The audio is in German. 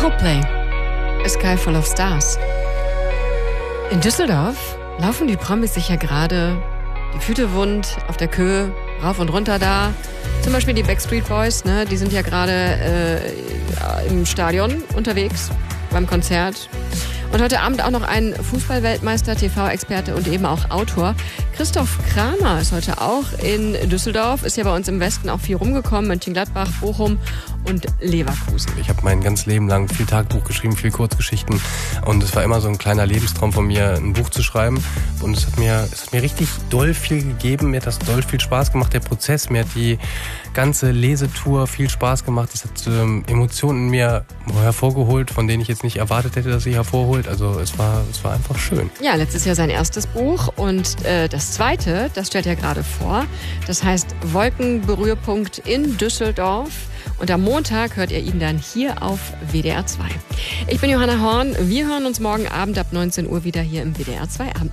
Coldplay, A Sky Full of Stars. In Düsseldorf laufen die Promis sich ja gerade die Füße wund auf der Köhe, rauf und runter da. Zum Beispiel die Backstreet Boys, ne? Die sind ja gerade im Stadion unterwegs beim Konzert. Und heute Abend auch noch ein Fußballweltmeister, TV-Experte und eben auch Autor. Christoph Kramer ist heute auch in Düsseldorf, ist ja bei uns im Westen auch viel rumgekommen, Mönchengladbach, Bochum und Leverkusen. Ich habe mein ganzes Leben lang viel Tagebuch geschrieben, viel Kurzgeschichten und es war immer so ein kleiner Lebenstraum von mir, ein Buch zu schreiben und es hat mir richtig doll viel gegeben, mir hat das doll viel Spaß gemacht, der Prozess, mir hat die ganze Lesetour viel Spaß gemacht, es hat Emotionen in mir hervorgeholt, von denen ich jetzt nicht erwartet hätte, dass sie hervorholt, also es war einfach schön. Ja, letztes Jahr sein erstes Buch und das zweite, das stellt er gerade vor, das heißt Wolkenberührpunkt in Düsseldorf. Und am Montag hört ihr ihn dann hier auf WDR 2. Ich bin Johanna Horn. Wir hören uns morgen Abend ab 19 Uhr wieder hier im WDR 2 Abend.